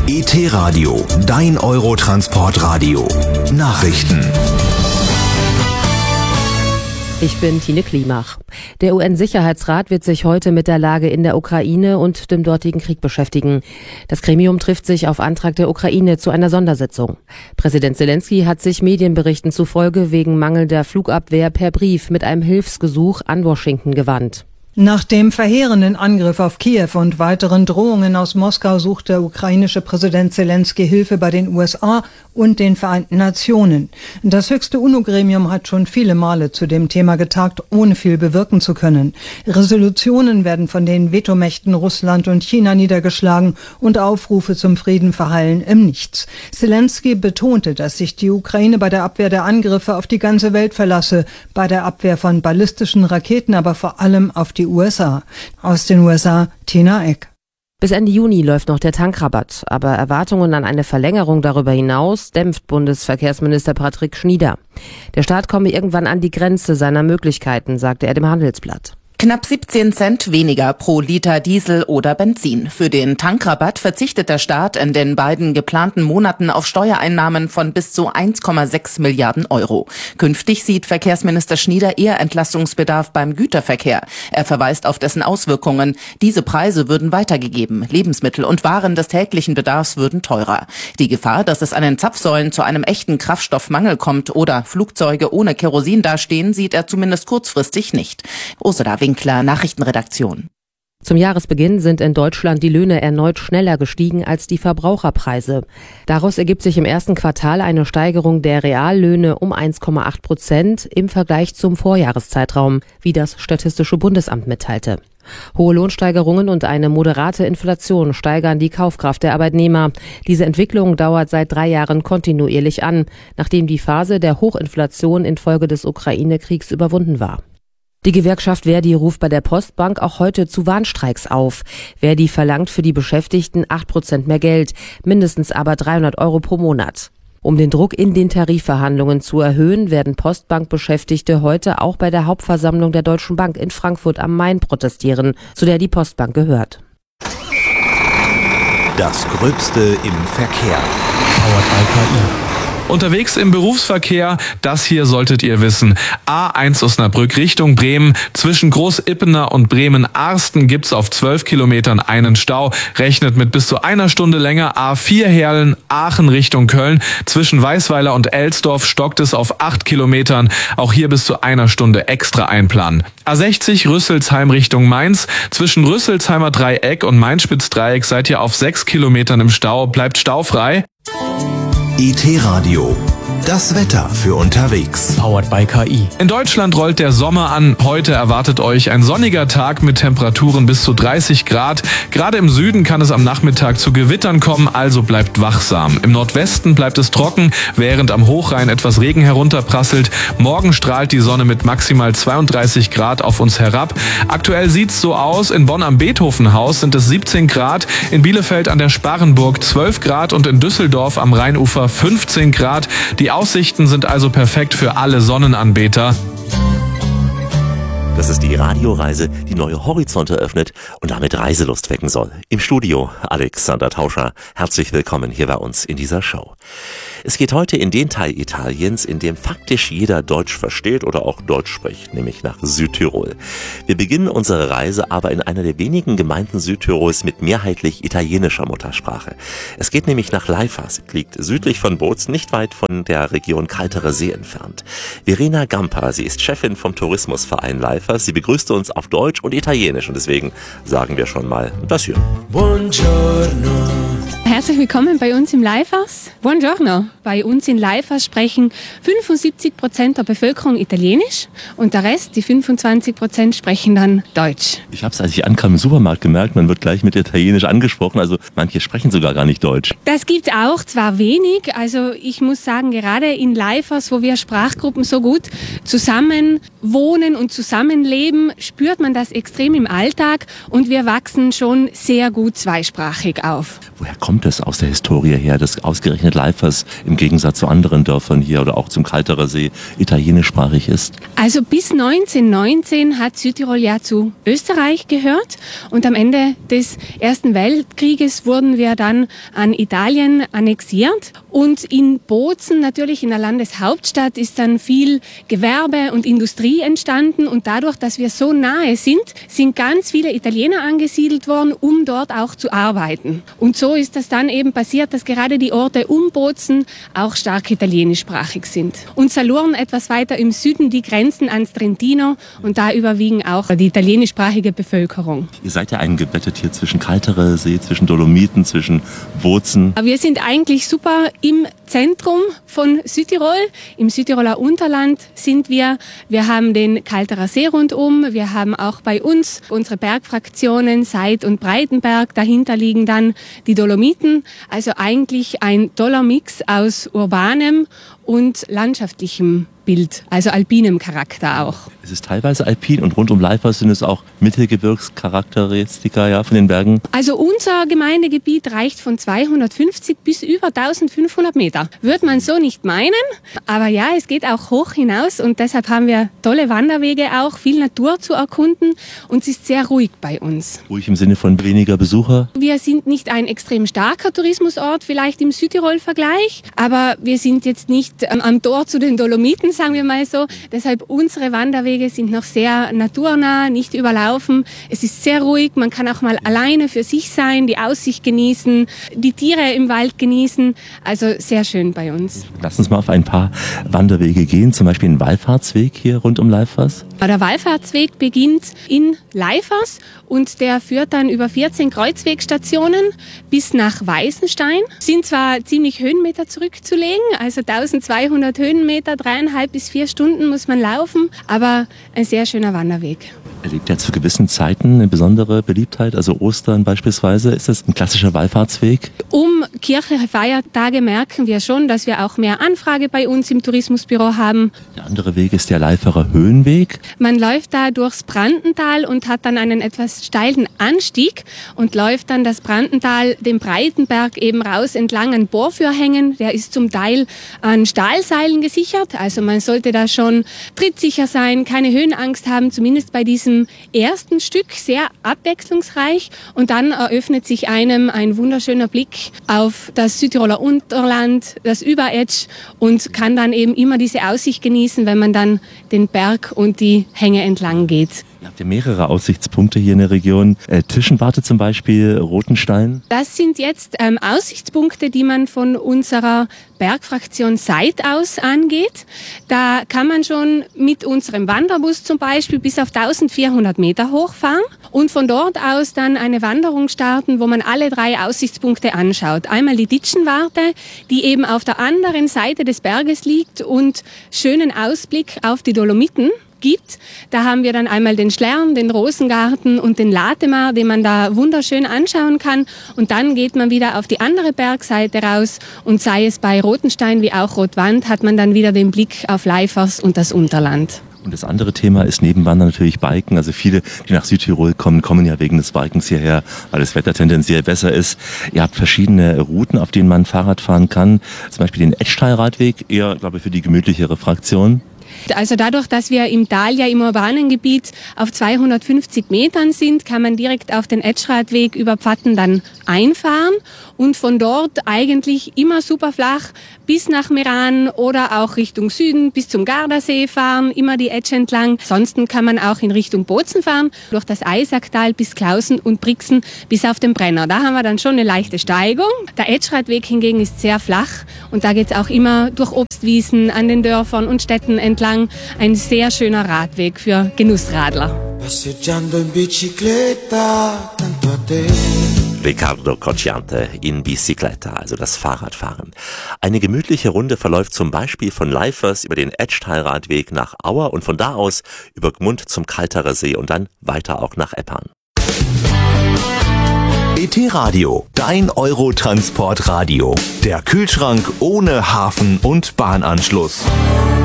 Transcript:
ET-Radio, dein Eurotransportradio. Nachrichten. Ich bin Tine Klimach. Der UN-Sicherheitsrat wird sich heute mit der Lage in der Ukraine und dem dortigen Krieg beschäftigen. Das Gremium trifft sich auf Antrag der Ukraine zu einer Sondersitzung. Präsident Zelensky hat sich Medienberichten zufolge wegen mangelnder Flugabwehr per Brief mit einem Hilfsgesuch an Washington gewandt. Nach dem verheerenden Angriff auf Kiew und weiteren Drohungen aus Moskau sucht der ukrainische Präsident Zelensky Hilfe bei den USA und den Vereinten Nationen. Das höchste UNO-Gremium hat schon viele Male zu dem Thema getagt, ohne viel bewirken zu können. Resolutionen werden von den Vetomächten Russland und China niedergeschlagen und Aufrufe zum Frieden verhallen im Nichts. Zelensky betonte, dass sich die Ukraine bei der Abwehr der Angriffe auf die ganze Welt verlasse, bei der Abwehr von ballistischen Raketen aber vor allem auf die USA. Aus den USA, Tina Eck. Bis Ende Juni läuft noch der Tankrabatt, aber Erwartungen an eine Verlängerung darüber hinaus dämpft Bundesverkehrsminister Patrick Schnieder. Der Staat komme irgendwann an die Grenze seiner Möglichkeiten, sagte er dem Handelsblatt. Knapp 17 Cent weniger pro Liter Diesel oder Benzin. Für den Tankrabatt verzichtet der Staat in den beiden geplanten Monaten auf Steuereinnahmen von bis zu 1,6 Milliarden Euro. Künftig sieht Verkehrsminister Schnieder eher Entlastungsbedarf beim Güterverkehr. Er verweist auf dessen Auswirkungen. Diese Preise würden weitergegeben. Lebensmittel und Waren des täglichen Bedarfs würden teurer. Die Gefahr, dass es an den Zapfsäulen zu einem echten Kraftstoffmangel kommt oder Flugzeuge ohne Kerosin dastehen, sieht er zumindest kurzfristig nicht. Ursula Winkler, Nachrichtenredaktion. Zum Jahresbeginn sind in Deutschland die Löhne erneut schneller gestiegen als die Verbraucherpreise. Daraus ergibt sich im ersten Quartal eine Steigerung der Reallöhne um 1,8% im Vergleich zum Vorjahreszeitraum, wie das Statistische Bundesamt mitteilte. Hohe Lohnsteigerungen und eine moderate Inflation steigern die Kaufkraft der Arbeitnehmer. Diese Entwicklung dauert seit 3 Jahren kontinuierlich an, nachdem die Phase der Hochinflation infolge des Ukraine-Kriegs überwunden war. Die Gewerkschaft Verdi ruft bei der Postbank auch heute zu Warnstreiks auf. Verdi verlangt für die Beschäftigten 8% mehr Geld, mindestens aber 300 € pro Monat. Um den Druck in den Tarifverhandlungen zu erhöhen, werden Postbank-Beschäftigte heute auch bei der Hauptversammlung der Deutschen Bank in Frankfurt am Main protestieren, zu der die Postbank gehört. Das Gröbste im Verkehr. Powered by KI. Unterwegs im Berufsverkehr, das hier solltet ihr wissen. A1 Osnabrück Richtung Bremen. Zwischen Großippener und Bremen-Arsten gibt's auf 12 Kilometern einen Stau. Rechnet mit bis zu einer Stunde länger. A4 Herlen, Aachen Richtung Köln. Zwischen Weißweiler und Elsdorf stockt es auf 8 Kilometern. Auch hier bis zu einer Stunde extra einplanen. A60 Rüsselsheim Richtung Mainz. Zwischen Rüsselsheimer Dreieck und Mainspitz-Dreieck seid ihr auf 6 Kilometern im Stau. Bleibt staufrei. ET-Radio, das Wetter für unterwegs. Powered by KI. In Deutschland rollt der Sommer an. Heute erwartet euch ein sonniger Tag mit Temperaturen bis zu 30 Grad. Gerade im Süden kann es am Nachmittag zu Gewittern kommen, also bleibt wachsam. Im Nordwesten bleibt es trocken, während am Hochrhein etwas Regen herunterprasselt. Morgen strahlt die Sonne mit maximal 32 Grad auf uns herab. Aktuell sieht's so aus, in Bonn am Beethovenhaus sind es 17 Grad, in Bielefeld an der Sparrenburg 12 Grad und in Düsseldorf am Rheinufer 15 Grad. Die Aussichten sind also perfekt für alle Sonnenanbeter. Das ist die Radioreise, die neue Horizonte öffnet und damit Reiselust wecken soll. Im Studio Alexander Tauscher. Herzlich willkommen hier bei uns in dieser Show. Es geht heute in den Teil Italiens, in dem faktisch jeder Deutsch versteht oder auch Deutsch spricht, nämlich nach Südtirol. Wir beginnen unsere Reise aber in einer der wenigen Gemeinden Südtirols mit mehrheitlich italienischer Muttersprache. Es geht nämlich nach Leifers, liegt südlich von Bozen, nicht weit von der Region Kaltere See entfernt. Verena Gamper, sie ist Chefin vom Tourismusverein Leifers. Sie begrüßte uns auf Deutsch und Italienisch und deswegen sagen wir schon mal das hier. Buongiorno. Herzlich willkommen bei uns im Leifers. Buongiorno. Bei uns in Leifers sprechen 75% der Bevölkerung Italienisch und der Rest, die 25%, sprechen dann Deutsch. Ich habe es, als ich ankam im Supermarkt gemerkt, man wird gleich mit Italienisch angesprochen, also manche sprechen sogar gar nicht Deutsch. Das gibt's auch, zwar wenig, also ich muss sagen, gerade in Leifers, wo wir Sprachgruppen so gut zusammen wohnen und zusammenleben, spürt man das extrem im Alltag und wir wachsen schon sehr gut zweisprachig auf. Woher kommt kommt es aus der Historie her, dass ausgerechnet Leifers im Gegensatz zu anderen Dörfern hier oder auch zum Kalterer See italienischsprachig ist? Also bis 1919 hat Südtirol ja zu Österreich gehört und am Ende des Ersten Weltkrieges wurden wir dann an Italien annexiert. Und in Bozen, natürlich in der Landeshauptstadt, ist dann viel Gewerbe und Industrie entstanden. Und dadurch, dass wir so nahe sind ganz viele Italiener angesiedelt worden, um dort auch zu arbeiten. Und so ist das dann eben passiert, dass gerade die Orte um Bozen auch stark italienischsprachig sind. Und Salurn etwas weiter im Süden, die grenzen ans Trentino und da überwiegen auch die italienischsprachige Bevölkerung. Ihr seid ja eingebettet hier zwischen Kalterer See, zwischen Dolomiten, zwischen Bozen. Wir sind eigentlich super im Zentrum von Südtirol. Im Südtiroler Unterland sind wir. Wir haben den Kalterer See rundum. Wir haben auch bei uns unsere Bergfraktionen Seid und Breitenberg. Dahinter liegen dann die Dolomiten. Also eigentlich ein toller Mix aus urbanem und landschaftlichem Bild, also alpinem Charakter auch. Es ist teilweise alpin und rund um Leifers sind es auch Mittelgebirgscharakteristika von den Bergen. Also unser Gemeindegebiet reicht von 250 bis über 1500 Meter. Würde man so nicht meinen, aber ja, es geht auch hoch hinaus und deshalb haben wir tolle Wanderwege auch, viel Natur zu erkunden und es ist sehr ruhig bei uns. Ruhig im Sinne von weniger Besucher? Wir sind nicht ein extrem starker Tourismusort, vielleicht im Südtirol-Vergleich, aber wir sind jetzt nicht am Tor zu den Dolomiten, sagen wir mal so. Deshalb unsere Wanderwege sind noch sehr naturnah, nicht überlaufen. Es ist sehr ruhig, man kann auch mal alleine für sich sein, die Aussicht genießen, die Tiere im Wald genießen. Also sehr schön bei uns. Lass uns mal auf ein paar Wanderwege gehen, zum Beispiel den Wallfahrtsweg hier rund um Leifers. Der Wallfahrtsweg beginnt in Leifers und der führt dann über 14 Kreuzwegstationen bis nach Weißenstein. Sind zwar ziemlich Höhenmeter zurückzulegen, also 1200 Höhenmeter, 3,5 bis 4 Stunden muss man laufen, aber ein sehr schöner Wanderweg. Erlebt er zu gewissen Zeiten eine besondere Beliebtheit, also Ostern beispielsweise? Ist das ein klassischer Wallfahrtsweg? Um kirchliche Feiertage merken wir schon, dass wir auch mehr Anfrage bei uns im Tourismusbüro haben. Der andere Weg ist der Leiferer Höhenweg. Man läuft da durchs Brandental und hat dann einen etwas steilen Anstieg und läuft dann das Brandental den Breitenberg eben raus entlang an Bohrführhängen. Der ist zum Teil an Stahlseilen gesichert, also man sollte da schon trittsicher sein, keine Höhenangst haben, zumindest bei diesem ersten Stück, sehr abwechslungsreich. Und dann eröffnet sich einem ein wunderschöner Blick auf das Südtiroler Unterland, das Überetsch und kann dann eben immer diese Aussicht genießen, wenn man dann den Berg und die Hänge entlang geht. Ihr habt ja mehrere Aussichtspunkte hier in der Region. Tischenwarte zum Beispiel, Rotenstein. Das sind jetzt Aussichtspunkte, die man von unserer Bergfraktion Seid aus angeht. Da kann man schon mit unserem Wanderbus zum Beispiel bis auf 1400 Meter hochfahren und von dort aus dann eine Wanderung starten, wo man alle 3 Aussichtspunkte anschaut. Einmal die Ditschenwarte, die eben auf der anderen Seite des Berges liegt und schönen Ausblick auf die Dolomiten gibt. Da haben wir dann einmal den Schlern, den Rosengarten und den Latemar, den man da wunderschön anschauen kann. Und dann geht man wieder auf die andere Bergseite raus und sei es bei Rotenstein wie auch Rotwand, hat man dann wieder den Blick auf Leifers und das Unterland. Und das andere Thema ist neben Wandern natürlich Biken. Also viele, die nach Südtirol kommen ja wegen des Bikens hierher, weil das Wetter tendenziell besser ist. Ihr habt verschiedene Routen, auf denen man Fahrrad fahren kann. Zum Beispiel den Etschtalradweg, eher, glaube ich, für die gemütlichere Fraktion. Also dadurch, dass wir im Tal ja im urbanen Gebiet auf 250 Metern sind, kann man direkt auf den Etschradweg über Pfatten dann einfahren und von dort eigentlich immer super flach bis nach Meran oder auch Richtung Süden bis zum Gardasee fahren, immer die Etsch entlang. Ansonsten kann man auch in Richtung Bozen fahren, durch das Eisacktal bis Klausen und Brixen bis auf den Brenner. Da haben wir dann schon eine leichte Steigung. Der Etschradweg hingegen ist sehr flach und da geht es auch immer durch Obstwiesen an den Dörfern und Städten entlang. Ein sehr schöner Radweg für Genussradler. Riccardo Cocciante in Bicicletta, also das Fahrradfahren. Eine gemütliche Runde verläuft zum Beispiel von Leifers über den Etschtalradweg nach Auer und von da aus über Gmund zum Kalterer See und dann weiter auch nach Eppan. ET Radio, dein Eurotransportradio. Der Kühlschrank ohne Hafen- und Bahnanschluss.